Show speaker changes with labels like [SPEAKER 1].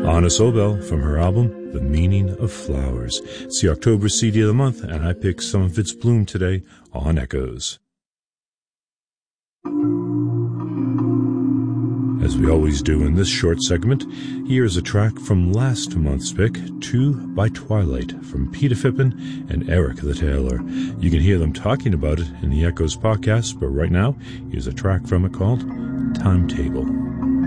[SPEAKER 1] Anna Sobel from her album, The Meaning of Flowers. It's the October CD of the month, and I picked some of its bloom today on Echoes. As we always do in this short segment, here's a track from last month's pick, 2 by Twilight, from Peter Phippen and Eric the Tailor. You can hear them talking about it in the Echoes podcast, but right now, here's a track from it called Timetable.